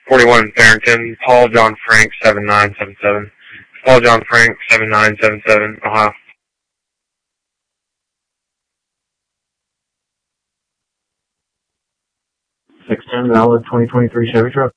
41 Farrington, Paul John Frank 7977. Paul John Frank 7977, Ohio. 610 valid 2023 Chevy truck.